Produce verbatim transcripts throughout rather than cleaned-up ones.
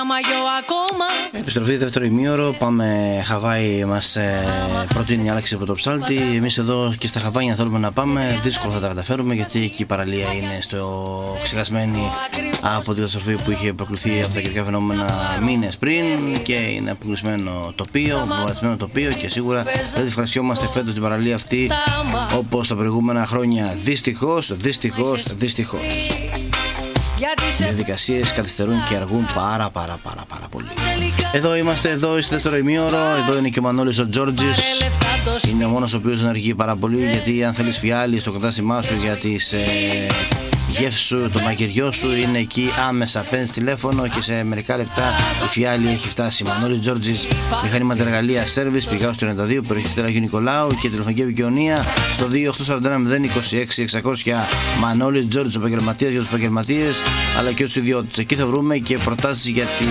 Επιστροφή δεύτερο ημίωρο. Πάμε Χαβάη, μας ε, προτείνει η Άλεξη από το ψάλτη. Εμείς εδώ και στα Χαβάνια θέλουμε να πάμε. Δύσκολο θα τα καταφέρουμε γιατί εκεί η παραλία είναι στο ξεχασμένη από την καταστροφή που είχε προκληθεί από τα καιρικά φαινόμενα μήνες πριν και είναι αποκλεισμένο τοπίο, βομβαρδισμένο τοπίο και σίγουρα δεν ευχαριστιόμαστε φέτος την παραλία αυτή όπως τα προηγούμενα χρόνια. Δυστυχώς, δυστυχώς, δυστυχώς. Οι διαδικασίες καθυστερούν και αργούν πάρα πάρα πάρα πάρα πολύ. Εδώ είμαστε, εδώ στο δεύτερο ημίωρο. Εδώ είναι και ο Μανώλης ο Τζόρτζης. Είναι ο μόνος ο οποίος ενεργεί πάρα πολύ, γιατί αν θέλεις φιάλι στο κατάστημά σου για τις ε, γεύσεις σου, το μαγειριό σου είναι εκεί άμεσα. Παίρνεις τηλέφωνο και σε μερικά λεπτά η φιάλι έχει φτάσει. Μανώλης Τζόρτζης, μηχανήματα εργαλεία Service, Πηγάου τριάντα δύο, περιοχή του Αγίου Νικολάου και τηλεφωνική επικοινωνία στο δύο οκτώ τέσσερα ένα μηδέν είκοσι έξι εξακόσια. Μανώλης Τζόρτζης, ο επαγγελματίας για τους επαγγελματίες αλλά και τους ιδιώτες. Εκεί θα βρούμε και προτάσεις για την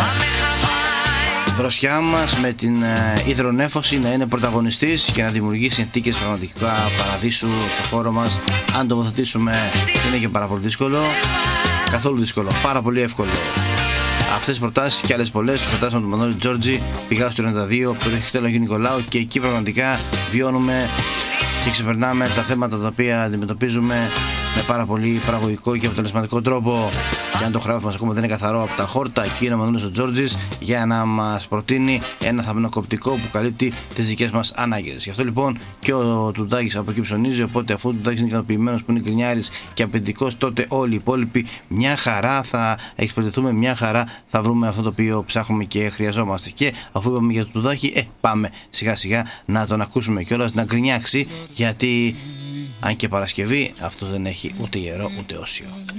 δροσιά μας με την υδρονέφωση να είναι πρωταγωνιστής και να δημιουργεί συνθήκες πραγματικά παραδείσου στο χώρο μας. Αν τοποθετήσουμε, δεν είναι και πάρα πολύ δύσκολο, καθόλου δύσκολο, πάρα πολύ εύκολο. Αυτές τις προτάσεις και άλλες πολλές τις προτάσεις με τον Μανώλη Τζόρτζη, Πηγάου τριάντα δύο, περιοχή του Αγίου Νικολάου, και εκεί πραγματικά βιώνουμε και ξεπερνάμε τα θέματα τα οποία αντιμετωπίζουμε με πάρα πολύ παραγωγικό και αποτελεσματικό τρόπο. Και αν το χρέος μας ακόμα δεν είναι καθαρό από τα χόρτα, εκεί είναι ο Μανώλης ο Τζόρτζης για να μας προτείνει ένα θαμνοκοπτικό που καλύπτει τις δικές μας ανάγκες. Γι' αυτό λοιπόν και ο Τουντάκης από εκεί ψωνίζει. Οπότε αφού ο Τουντάκης είναι ικανοποιημένος που είναι γκρινιάρης και απαιτητικός, τότε όλοι οι υπόλοιποι μια χαρά θα εξυπηρετηθούμε, μια χαρά θα βρούμε αυτό το οποίο ψάχνουμε και χρειαζόμαστε. Και αφού είπαμε για τον Τουντάκη, ε, πάμε σιγά σιγά να τον ακούσουμε κιόλας να γκρινιάξει, γιατί αν και Παρασκευή αυτό δεν έχει ούτε ιερό ούτε όσιο.